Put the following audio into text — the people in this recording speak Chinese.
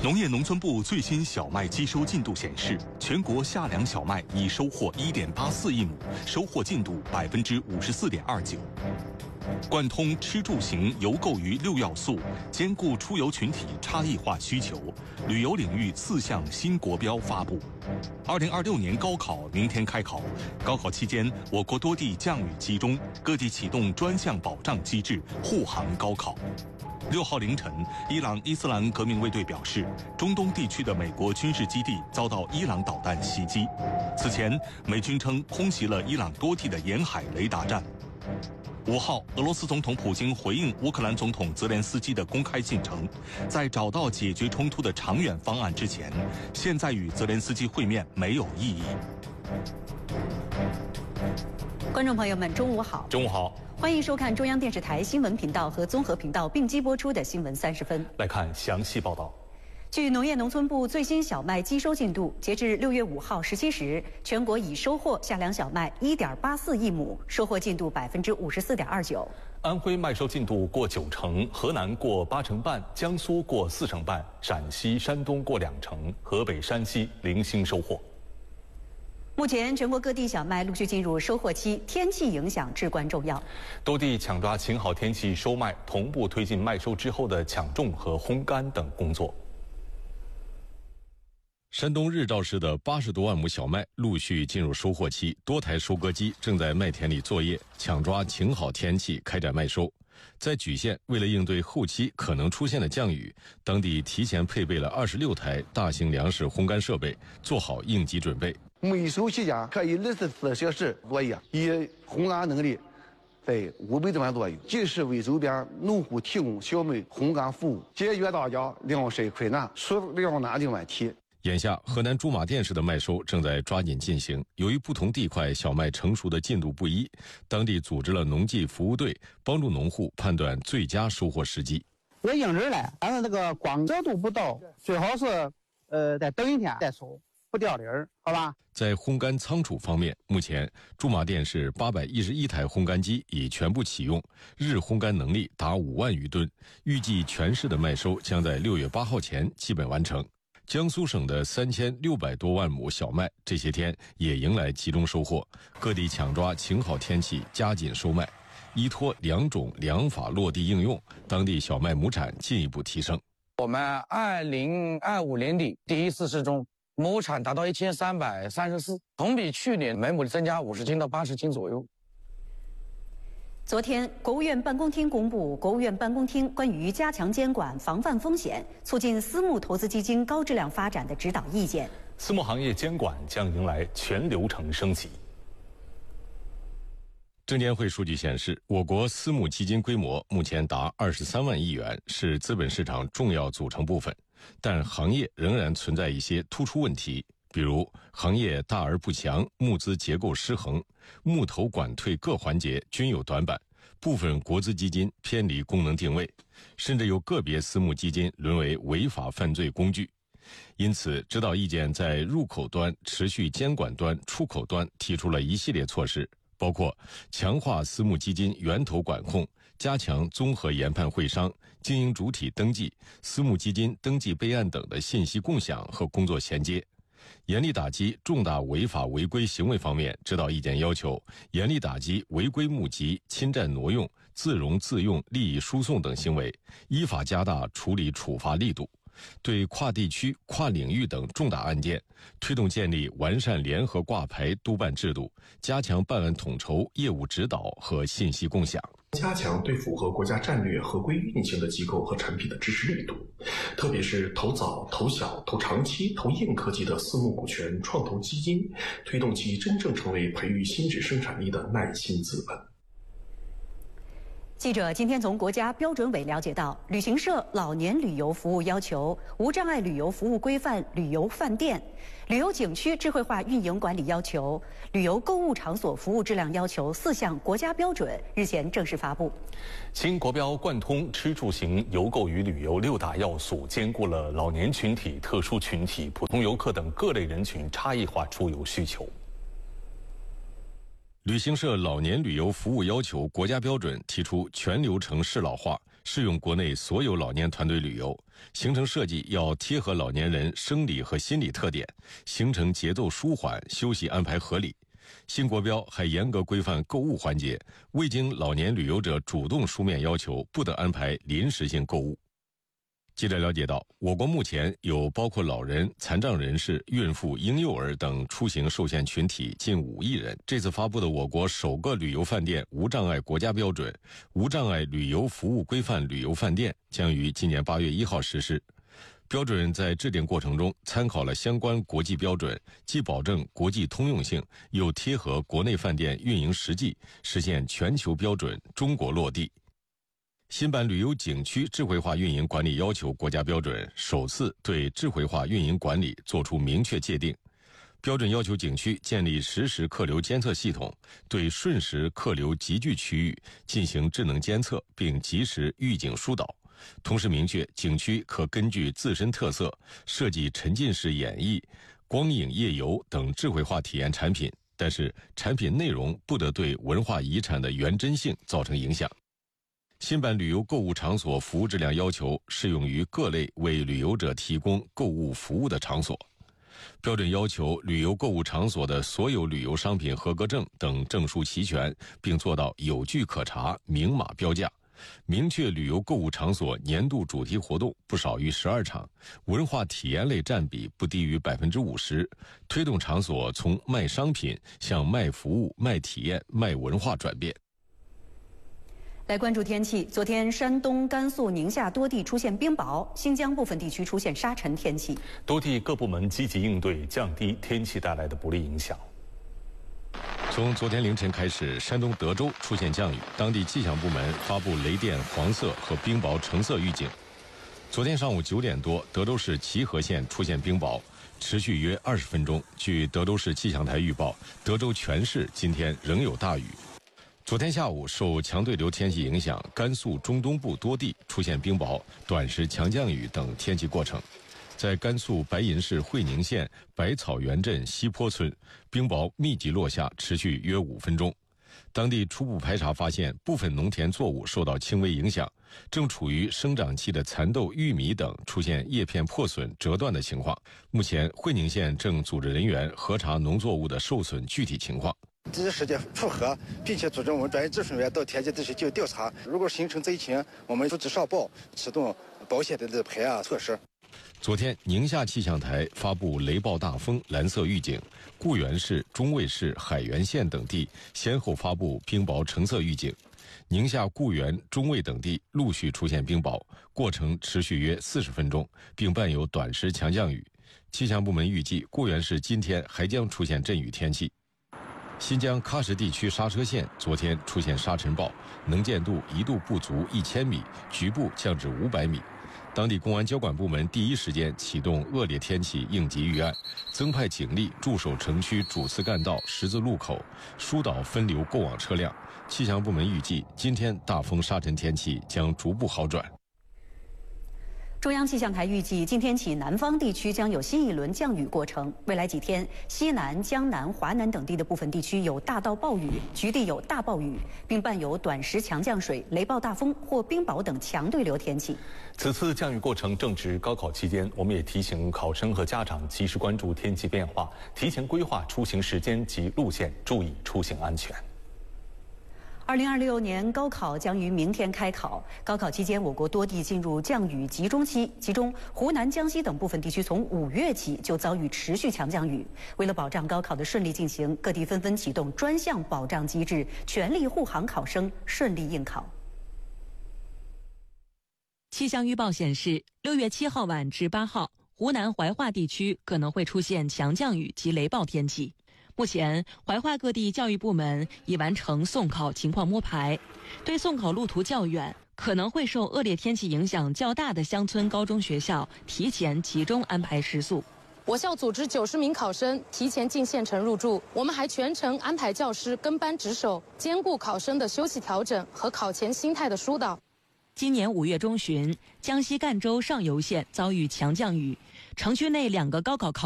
农业农村部最新小麦机收进度显示，全国夏粮小麦已收获1.84亿亩，收获进度54.29%。贯通吃住行游购娱6要素，兼顾出游群体差异化需求，旅游领域4项新国标发布。2026年高考明天开考，高考期间，我国多地降雨集中，各地启动专项保障机制护航高考。6号凌晨，伊朗伊斯兰革命卫队表示，中东地区的美国军事基地遭到伊朗导弹袭击。此前，美军称空袭了伊朗多地的沿海雷达站。5号，俄罗斯总统普京回应乌克兰总统泽连斯基的公开信称，在找到解决冲突的长远方案之前，现在与泽连斯基会面没有意义。 观众朋友们，中午好！ 中午好， 欢迎收看中央电视台新闻频道和综合频道并机播出的新闻30分。 来看详细报道。 据农业农村部最新小麦机收进度，截至6月5号17时，全国已收获夏粮小麦1.84亿亩，收获进度54.29%。 安徽麦收进度过90%，河南过8成半，江苏过4成半，陕西、山东过2成，河北、山西零星收获。 目前，全国各地小麦陆续进入收获期，天气影响至关重要。 多地抢抓晴好天气收麦，同步推进麦收之后的抢种和烘干等工作。 山东日照市的80多万亩小麦陆续进入收获期，多台收割机正在麦田里作业，抢抓晴好天气开展麦收。在莒县，为了应对后期可能出现的降雨，当地提前配备了26台大型粮食烘干设备，做好应急准备。 麦收期间可以24小时作业，以烘干能力在500多万左右，及时为周边农户提供小麦烘干服务，解决大家粮食困难、储粮难的问题。 眼下，河南驻马店市的麦收正在抓紧进行。由于不同地块小麦成熟的进度不一，当地组织了农技服务队，帮助农户判断最佳收获时机。 要应人来，但是那个光热度不到，最好是再等一天再收，不掉粒儿，好吧？ 在烘干仓储方面，目前驻马店市811台烘干机已全部启用，日烘干能力达5万余吨，预计全市的麦收将在6月8号前基本完成。江苏省的3600多万亩小麦这些天也迎来集中收获，各地抢抓晴好天气，加紧收麦，依托两种粮法落地应用，当地小麦亩产进一步提升。 我们2025年底第一次试种，亩产达到1334，同比去年每亩增加50斤到80斤左右。 昨天，国务院办公厅公布《国务院办公厅关于加强监管、防范风险、促进私募投资基金高质量发展的指导意见》。 私募行业监管将迎来全流程升级。 证监会数据显示，我国私募基金规模目前达23万亿元，是资本市场重要组成部分，但行业仍然存在一些突出问题。比如行业大而不强，募资结构失衡，募投管退各环节均有短板，部分国资基金偏离功能定位，甚至有个别私募基金沦为违法犯罪工具。因此，指导意见在入口端、持续监管端、出口端提出了一系列措施，包括强化私募基金源头管控，加强综合研判会商、经营主体登记、私募基金登记备案等的信息共享和工作衔接。严厉打击重大违法违规行为方面，指导意见要求严厉打击违规募集、侵占挪用、自融自用、利益输送等行为，依法加大处理处罚力度。对跨地区、跨领域等重大案件，推动建立完善联合挂牌督办制度，加强办案统筹、业务指导和信息共享， 加强对符合国家战略合规运行的机构和产品的支持力度，特别是投早、投小、投长期、投硬科技的私募股权创投基金，推动其真正成为培育新质生产力的耐心资本。 记者今天从国家标准委了解到，旅行社老年旅游服务要求、无障碍旅游服务规范旅游饭店、旅游景区智慧化运营管理要求、旅游购物场所服务质量要求4项国家标准日前正式发布。 新国标贯通吃住行游购娱旅游6大要素，兼顾了老年群体、特殊群体、普通游客等各类人群差异化出游需求。旅行社老年旅游服务要求国家标准提出全流程适老化、 适用国内所有老年团队旅游，行程设计要贴合老年人生理和心理特点，行程节奏舒缓，休息安排合理。新国标还严格规范购物环节，未经老年旅游者主动书面要求，不得安排临时性购物。记者了解到，我国目前有包括老人、残障人士、孕妇、婴幼儿等出行受限群体近5亿人。这次发布的我国首个旅游饭店无障碍国家标准《无障碍旅游服务规范旅游饭店》将于今年8月1号实施。标准在制定过程中参考了相关国际标准，既保证国际通用性，又贴合国内饭店运营实际，实现全球标准中国落地。新版旅游景区智慧化运营管理要求国家标准首次对智慧化运营管理作出明确界定。标准要求景区建立实时客流监测系统，对瞬时客流集聚区域进行智能监测，并及时预警疏导。同时明确，景区可根据自身特色设计沉浸式演绎、光影夜游等智慧化体验产品，但是产品内容不得对文化遗产的原真性造成影响。新版旅游购物场所服务质量要求适用于各类为旅游者提供购物服务的场所。标准要求旅游购物场所的所有旅游商品合格证等证书齐全，并做到有据可查、明码标价。明确旅游购物场所年度主题活动不少于12场，文化体验类占比不低于50%，推动场所从卖商品向卖服务、卖体验、卖文化转变。 来关注天气，昨天山东、甘肃、宁夏多地出现冰雹，新疆部分地区出现沙尘天气。 多地各部门积极应对，降低天气带来的不利影响。 从昨天凌晨开始，山东德州出现降雨，当地气象部门发布雷电黄色和冰雹橙色预警。昨天上午9点多，德州市齐河县出现冰雹，持续约20分钟。据德州市气象台预报，德州全市今天仍有大雨。昨天下午，受强对流天气影响，甘肃中东部多地出现冰雹、短时强降雨等天气过程。在甘肃白银市会宁县百草园镇西坡村，冰雹密集落下，持续约5分钟。当地初步排查发现，部分农田作物受到轻微影响，正处于生长期的蚕豆、玉米等出现叶片破损、折断的情况。目前，会宁县正组织人员核查农作物的受损具体情况。 第一时间复核，并且组织我们专业技术人员到田间地区进行调查。如果形成灾情，我们组织上报，启动保险的赔案措施。 昨天，宁夏气象台发布雷暴大风蓝色预警，固原市、中卫市、海原县等地先后发布冰雹橙色预警。宁夏固原、中卫等地陆续出现冰雹，过程持续约40分钟，并伴有短时强降雨。气象部门预计，固原市今天还将出现阵雨天气。新疆喀什地区刹车县昨天出现沙尘暴，能见度一度不足1000米，局部降至500米。当地公安交管部门第一时间启动恶劣天气应急预案，增派警力驻守城区主次干道、十字路口，疏导分流过往车辆。气象部门预计，今天大风沙尘天气将逐步好转。 中央气象台预计，今天起南方地区将有新一轮降雨过程。未来几天，西南、江南、华南等地的部分地区有大到暴雨，局地有大暴雨，并伴有短时强降水、雷暴大风或冰雹等强对流天气。 此次降雨过程正值高考期间，我们也提醒考生和家长及时关注天气变化，提前规划出行时间及路线，注意出行安全。 2026年高考将于明天开考。高考期间，我国多地进入降雨集中期，其中湖南、江西等部分地区从5月起就遭遇持续强降雨。为了保障高考的顺利进行，各地纷纷启动专项保障机制，全力护航考生顺利应考。 气象预报显示，6月7号晚至8号，湖南怀化地区可能会出现强降雨及雷暴天气。目前，怀化各地教育部门已完成送考情况摸排，对送考路途较远、可能会受恶劣天气影响较大的乡村高中学校，提前集中安排食宿。 我校组织90名考生提前进县城入住，我们还全程安排教师跟班值守，兼顾考生的休息调整和考前心态的疏导。 今年5月中旬，江西赣州上游县遭遇强降雨，城区内2个高考考